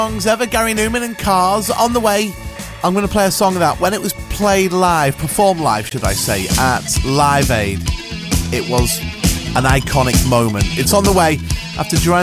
songs ever, Gary Newman and Cars. On the way, I'm going to play a song that when it was played live, performed live should I say, at Live Aid, it was an iconic moment. It's on the way after Duran